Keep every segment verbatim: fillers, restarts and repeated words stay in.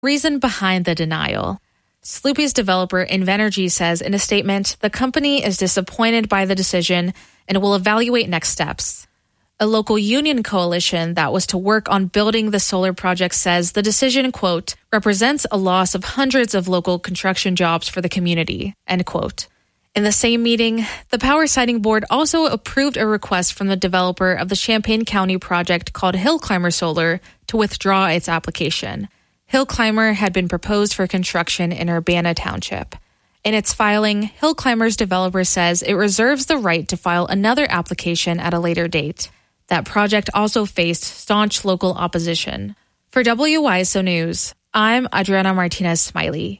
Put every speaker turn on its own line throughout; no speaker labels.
Reason behind the denial. Sloopy's developer Invenergy says in a statement, the company is disappointed by the decision and will evaluate next steps. A local union coalition that was to work on building the solar project says the decision, quote, represents a loss of hundreds of local construction jobs for the community, end quote. In the same meeting, the Power Siting Board also approved a request from the developer of the Champaign County project called Hill Climber Solar to withdraw its application. Hill Climber had been proposed for construction in Urbana Township. In its filing, Hill Climber's developer says it reserves the right to file another application at a later date. That project also faced staunch local opposition. For W Y S O News, I'm Adriana Martinez-Smiley.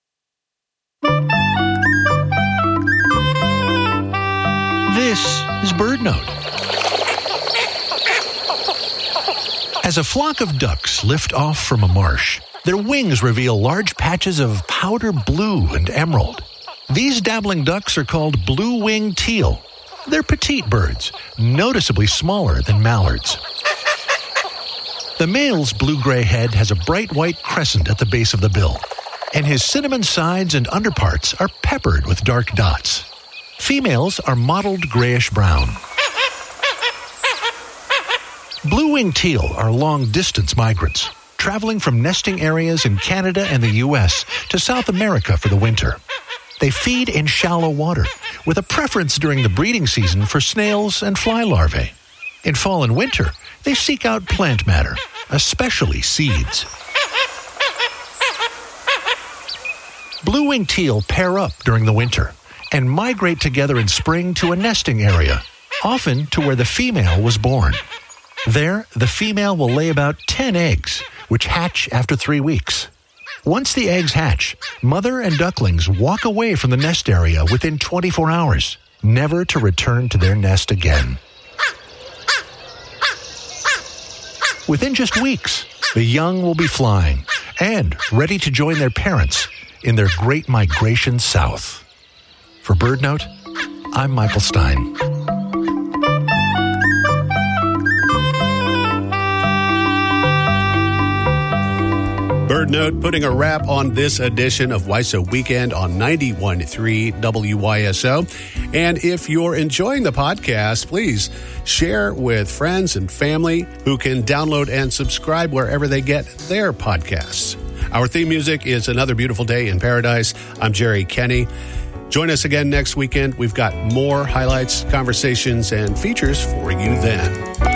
This is BirdNote. As a flock of ducks lift off from a marsh, their wings reveal large patches of powder blue and emerald. These dabbling ducks are called blue-winged teal. They're petite birds, noticeably smaller than mallards. The male's blue-gray head has a bright white crescent at the base of the bill, and his cinnamon sides and underparts are peppered with dark dots. Females are mottled grayish-brown. Blue-winged teal are long-distance migrants, traveling from nesting areas in Canada and the U S to South America for the winter. They feed in shallow water, with a preference during the breeding season for snails and fly larvae. In fall and winter, they seek out plant matter, especially seeds. Blue-winged teal pair up during the winter and migrate together in spring to a nesting area, often to where the female was born. There, the female will lay about ten eggs, which hatch after three weeks. Once the eggs hatch, mother and ducklings walk away from the nest area within twenty-four hours, never to return to their nest again. Within just weeks, the young will be flying and ready to join their parents in their great migration south. For BirdNote, I'm Michael Stein.
BirdNote putting a wrap on this edition of W Y S O Weekend on ninety-one point three W Y S O. And if you're enjoying the podcast, please share with friends and family who can download and subscribe wherever they get their podcasts. Our theme music is Another Beautiful Day in Paradise. I'm Jerry Kenny. Join us again next weekend. We've got more highlights, conversations, and features for you then.